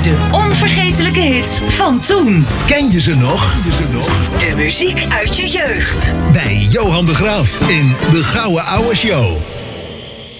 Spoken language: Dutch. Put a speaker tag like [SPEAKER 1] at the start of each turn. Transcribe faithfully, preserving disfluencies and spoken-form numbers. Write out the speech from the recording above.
[SPEAKER 1] De onvergetelijke hits van toen.
[SPEAKER 2] Ken je ze nog? Ken je ze nog?
[SPEAKER 1] De muziek uit je jeugd.
[SPEAKER 2] Bij Johan de Graaf in de Gouden Ouwe Show.